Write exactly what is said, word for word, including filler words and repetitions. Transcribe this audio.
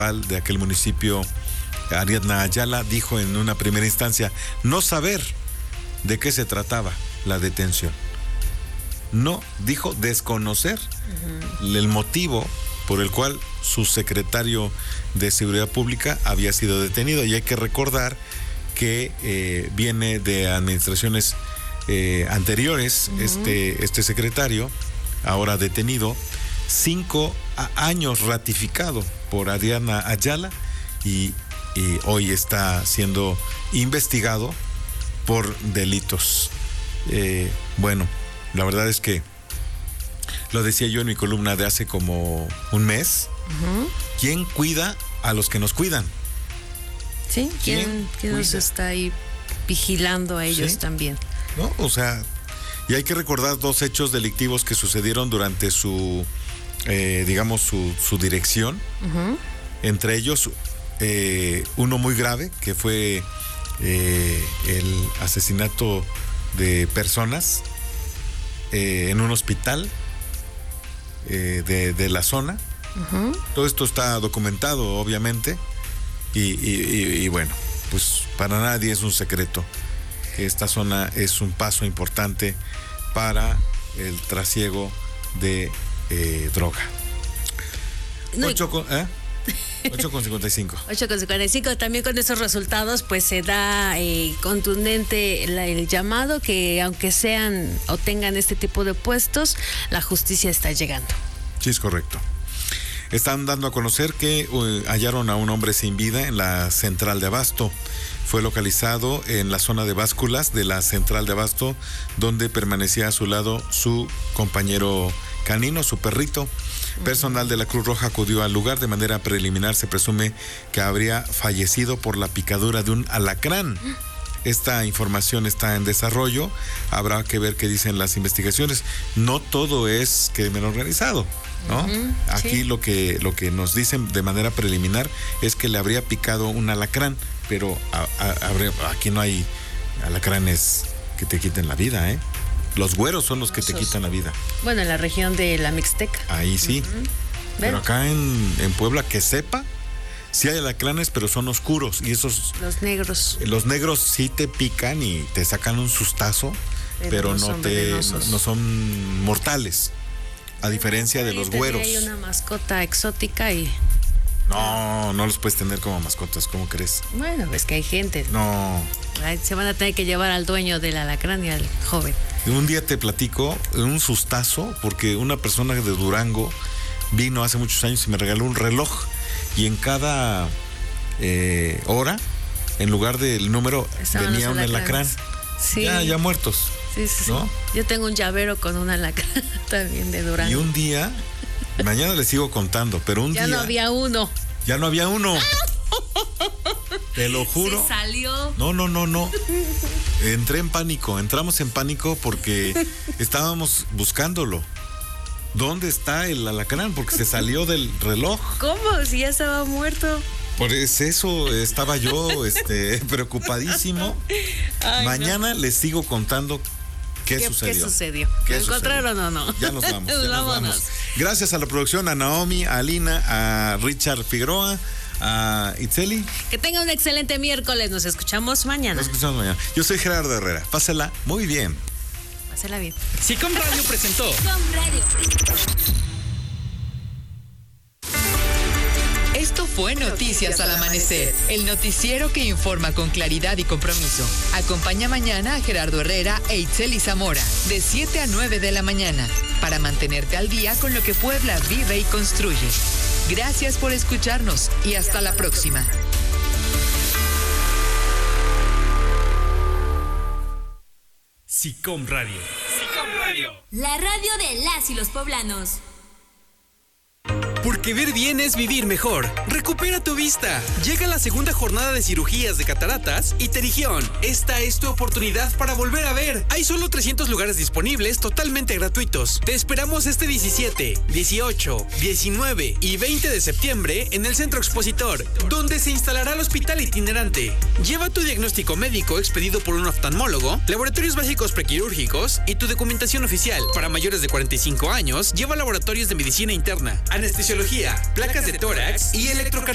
de aquel municipio, Ariadna Ayala, dijo en una primera instancia no saber de qué se trataba la detención. No, dijo desconocer uh-huh. el motivo por el cual su secretario de Seguridad Pública había sido detenido. Y hay que recordar que eh, viene de administraciones eh, anteriores, uh-huh. este, este secretario, ahora detenido, cinco años ratificado por Ariadna Ayala y, y hoy está siendo investigado por delitos. Eh, bueno, la verdad es que lo decía yo en mi columna de hace como un mes. Uh-huh. ¿Quién cuida a los que nos cuidan? Sí, ¿quién, ¿quién, ¿quién nos está ahí vigilando a ellos? ¿Sí? También? No, o sea, y hay que recordar dos hechos delictivos que sucedieron durante su, eh, digamos, su, su dirección. Uh-huh. Entre ellos, eh, uno muy grave, que fue eh, el asesinato de personas eh, en un hospital eh, de, de la zona. Uh-huh. Todo esto está documentado, obviamente, y, y, y, y bueno, pues para nadie es un secreto que esta zona es un paso importante para el trasiego de eh, droga. No, ocho con, ¿eh? ocho con cincuenta y cinco. ocho con cincuenta y cinco. También con esos resultados pues se da eh, contundente la, el llamado que aunque sean o tengan este tipo de puestos, la justicia está llegando. Sí, es correcto. Están dando a conocer que uh, hallaron a un hombre sin vida en la central de Abasto. Fue localizado en la zona de básculas de la central de Abasto, donde permanecía a su lado su compañero canino, su perrito. Personal de la Cruz Roja acudió al lugar. De manera preliminar se presume que habría fallecido por la picadura de un alacrán. Esta información está en desarrollo. Habrá que ver qué dicen las investigaciones. No todo es crimen organizado, ¿no? Uh-huh, Aquí sí. lo que lo que nos dicen de manera preliminar es que le habría picado un alacrán, pero a, a, habría, aquí no hay alacranes que te quiten la vida, ¿eh? Los güeros son los que te quitan la vida. Bueno, en la región de la Mixteca. Ahí sí. Uh-huh. Pero acá en, en Puebla, que sepa, sí hay alacranes, pero son oscuros. Y esos... Los negros. Los negros sí te pican y te sacan un sustazo, pero, pero no, son te no, no son mortales. A diferencia de los güeros. Hay una mascota exótica y... No, no los puedes tener como mascotas, ¿cómo crees? Bueno, es que hay gente. No. Se van a tener que llevar al dueño del alacrán y al joven. Un día te platico un sustazo, porque una persona de Durango vino hace muchos años y me regaló un reloj. Y en cada eh, hora, en lugar del número, estaban venía un alacrán. Sí. Ya, ya muertos. Sí, sí, ¿no? Sí. Yo tengo un llavero con un alacrán también de Durango. Y un día, mañana les sigo contando, pero un ya día... Ya no había uno. Ya no había uno. Te lo juro. Se salió. No, no, no, no. Entré en pánico, entramos en pánico porque estábamos buscándolo. ¿Dónde está el alacrán? Porque se salió del reloj. ¿Cómo? Si ya estaba muerto. Por eso estaba yo este, preocupadísimo. Ay, Mañana no. les sigo contando qué, ¿Qué sucedió. ¿Qué sucedió? ¿Lo encontraron o no? Ya nos vamos. Ya nos vamos. Gracias a la producción, a Naomi, a Alina, a Richard Figueroa, a Itzeli. Que tenga un excelente miércoles. Nos escuchamos mañana. Nos escuchamos mañana. Yo soy Gerardo Herrera. Pásela muy bien. Pásela bien. SICOM Radio presentó. SICOM Radio presentó. Esto fue Noticias al Amanecer, el noticiero que informa con claridad y compromiso. Acompaña mañana a Gerardo Herrera e Itzeli Zamora, de siete a nueve de la mañana, para mantenerte al día con lo que Puebla vive y construye. Gracias por escucharnos y hasta la próxima. SICOM Radio. SICOM Radio. La radio de las y los poblanos. Porque ver bien es vivir mejor. Recupera tu vista. Llega la segunda jornada de cirugías de cataratas y pterigión. Esta es tu oportunidad para volver a ver. Hay solo trescientos lugares disponibles totalmente gratuitos. Te esperamos este diecisiete, dieciocho, diecinueve y veinte de septiembre en el Centro Expositor, donde se instalará el hospital itinerante. Lleva tu diagnóstico médico expedido por un oftalmólogo, laboratorios básicos prequirúrgicos y tu documentación oficial. Para mayores de cuarenta y cinco años, lleva laboratorios de medicina interna, anestesiología, placas de tórax y electrocardiografía.